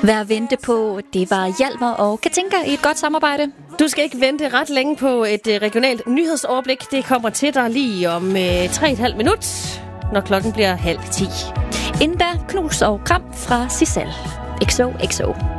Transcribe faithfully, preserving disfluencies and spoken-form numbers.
Hvad at vente på, det var Hjalmar og Katinka i et godt samarbejde. Du skal ikke vente ret længe på et uh, regionalt nyhedsoverblik. Det kommer til dig lige om uh, tre og et halvt minut, når klokken bliver halv ti. Inden da, knus og kram fra Sissel. X O X O.